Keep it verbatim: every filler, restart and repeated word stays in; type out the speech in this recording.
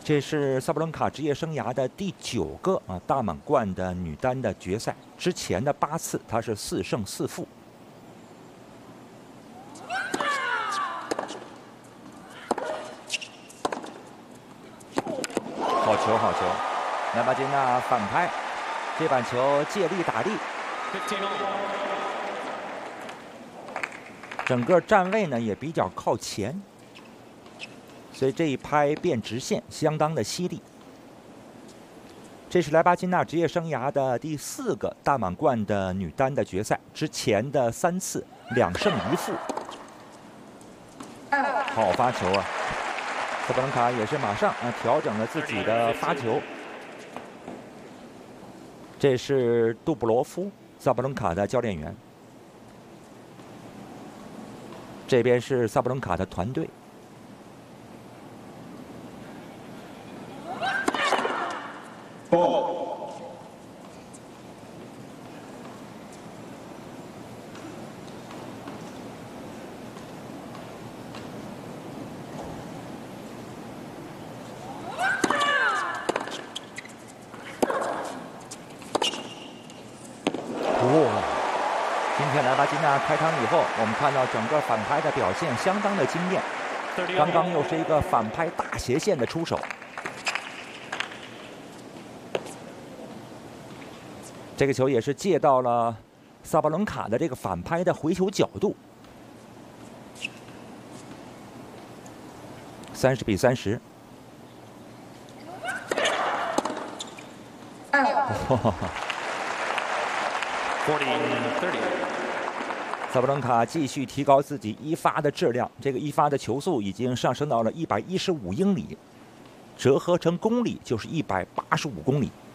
这是萨布伦卡职业生涯的第九个啊大满贯的女单的决赛，之前的八次她是四胜四负。好球，好球！莱巴金娜反拍，这板球借力打力，整个站位呢也比较靠前。 所以这一拍变直线，相当的犀利。这是莱巴金娜职业生涯的第四个大满贯的女单的决赛，之前的三次两胜一负。好发球啊！萨布伦卡也是马上啊调整了自己的发球。这是杜布罗夫，萨布伦卡的教练员。这边是萨布伦卡的团队。 今天莱巴金娜开场以后，我们看到整个反拍的表现相当的惊艳。刚刚又是一个反拍大斜线的出手。这个球也是借到了萨巴伦卡的这个反拍的回球角度。三十比三十。萨布伦卡继续提高自己一发的质量，这个一发的球速已经上升到了一百一十五英里，折合成公里就是一百八十五公里。